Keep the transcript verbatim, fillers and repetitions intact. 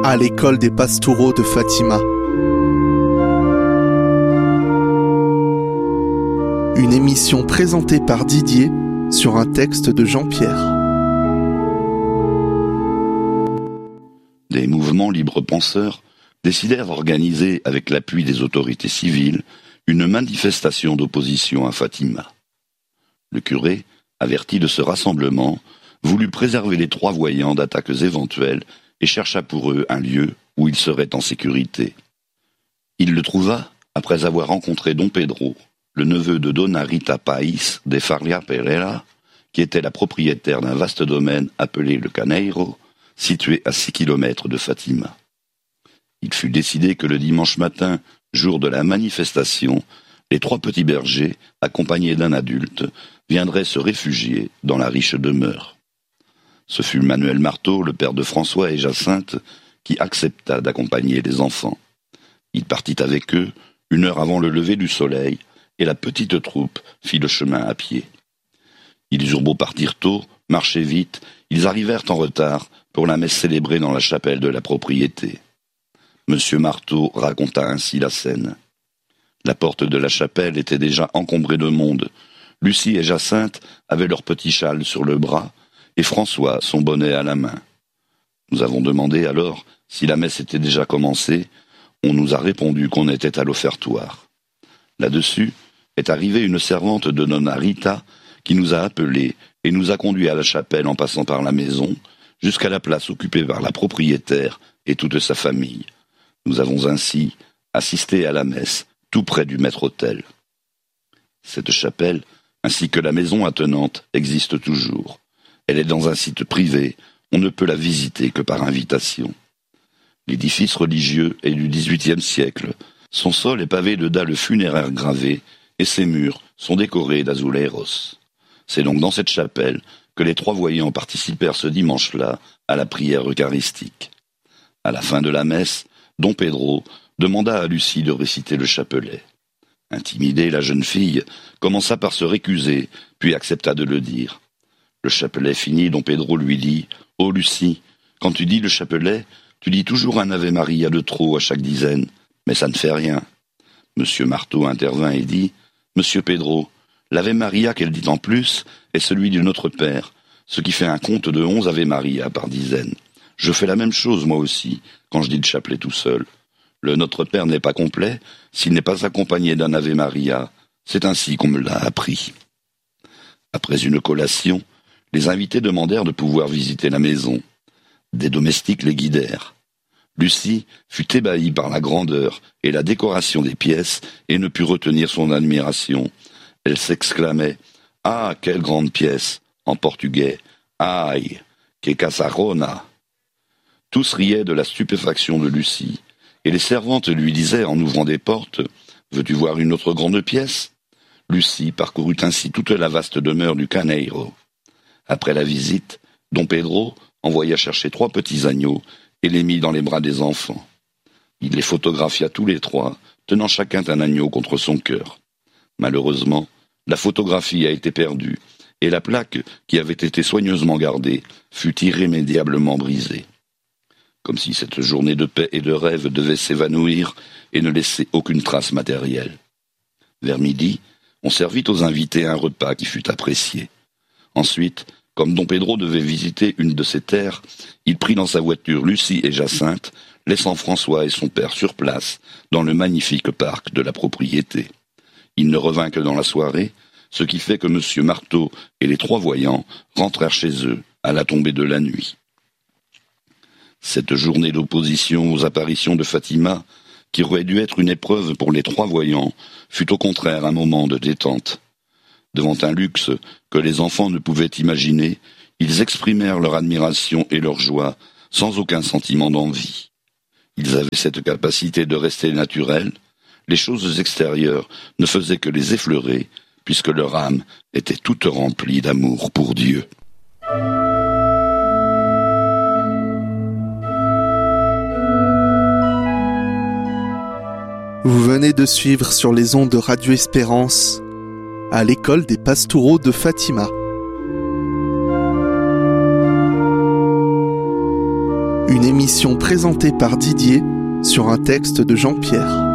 à l'école des Pastoureaux de Fatima. Une émission présentée par Didier sur un texte de Jean-Pierre. Des mouvements libres penseurs décidèrent d'organiser, avec l'appui des autorités civiles, une manifestation d'opposition à Fatima. Le curé, averti de ce rassemblement, voulut préserver les trois voyants d'attaques éventuelles et chercha pour eux un lieu où ils seraient en sécurité. Il le trouva après avoir rencontré Don Pedro, le neveu de Dona Rita País de Faria Pereira, qui était la propriétaire d'un vaste domaine appelé le Caneiro, situé à six kilomètres de Fatima. Il fut décidé que le dimanche matin, jour de la manifestation, les trois petits bergers, accompagnés d'un adulte, viendraient se réfugier dans la riche demeure. Ce fut Manuel Marteau, le père de François et Jacinthe, qui accepta d'accompagner les enfants. Il partit avec eux une heure avant le lever du soleil, et la petite troupe fit le chemin à pied. Ils eurent beau partir tôt, marcher vite, ils arrivèrent en retard pour la messe célébrée dans la chapelle de la propriété. Monsieur Marteau raconta ainsi la scène. La porte de la chapelle était déjà encombrée de monde. Lucie et Jacinthe avaient leur petit châle sur le bras, et François son bonnet à la main. Nous avons demandé alors si la messe était déjà commencée. On nous a répondu qu'on était à l'offertoire. Là-dessus est arrivée une servante de Dona Rita qui nous a appelés et nous a conduits à la chapelle en passant par la maison, jusqu'à la place occupée par la propriétaire et toute sa famille. Nous avons ainsi assisté à la messe, tout près du maître-autel. Cette chapelle, ainsi que la maison attenante, existe toujours. Elle est dans un site privé, on ne peut la visiter que par invitation. L'édifice religieux est du dix-huitième siècle. Son sol est pavé de dalles funéraires gravées et ses murs sont décorés d'azuleros. C'est donc dans cette chapelle que les trois voyants participèrent ce dimanche-là à la prière eucharistique. À la fin de la messe, Don Pedro demanda à Lucie de réciter le chapelet. Intimidée, la jeune fille commença par se récuser, puis accepta de le dire. Le chapelet fini, Don Pedro lui dit « Oh Lucie, quand tu dis le chapelet, tu dis toujours un Ave Maria de trop à chaque dizaine, mais ça ne fait rien. » Monsieur Marteau intervint et dit « Monsieur Pedro, l'Ave Maria qu'elle dit en plus est celui du Notre Père, ce qui fait un compte de onze Ave Maria par dizaine. Je fais la même chose moi aussi, quand je dis le chapelet tout seul. Le Notre Père n'est pas complet s'il n'est pas accompagné d'un Ave Maria. C'est ainsi qu'on me l'a appris. » Après une collation, les invités demandèrent de pouvoir visiter la maison. Des domestiques les guidèrent. Lucie fut ébahie par la grandeur et la décoration des pièces et ne put retenir son admiration. Elle s'exclamait « Ah, quelle grande pièce !» en portugais « Aïe, que casarona !» Tous riaient de la stupéfaction de Lucie, et les servantes lui disaient en ouvrant des portes « Veux-tu voir une autre grande pièce ?» Lucie parcourut ainsi toute la vaste demeure du Caneiro. Après la visite, Don Pedro envoya chercher trois petits agneaux et les mit dans les bras des enfants. Il les photographia tous les trois, tenant chacun un agneau contre son cœur. Malheureusement, la photographie a été perdue, et la plaque, qui avait été soigneusement gardée, fut irrémédiablement brisée. Comme si cette journée de paix et de rêve devait s'évanouir et ne laisser aucune trace matérielle. Vers midi, on servit aux invités un repas qui fut apprécié. Ensuite, comme Don Pedro devait visiter une de ses terres, il prit dans sa voiture Lucie et Jacinthe, laissant François et son père sur place, dans le magnifique parc de la propriété. Il ne revint que dans la soirée, ce qui fait que Monsieur Marteau et les trois voyants rentrèrent chez eux à la tombée de la nuit. Cette journée d'opposition aux apparitions de Fatima, qui aurait dû être une épreuve pour les trois voyants, fut au contraire un moment de détente. Devant un luxe que les enfants ne pouvaient imaginer, ils exprimèrent leur admiration et leur joie sans aucun sentiment d'envie. Ils avaient cette capacité de rester naturels, les choses extérieures ne faisaient que les effleurer, puisque leur âme était toute remplie d'amour pour Dieu. Vous venez de suivre sur les ondes de Radio Espérance à l'école des Pastoureaux de Fatima. Une émission émission présentée par Didier sur un texte de Jean-Pierre.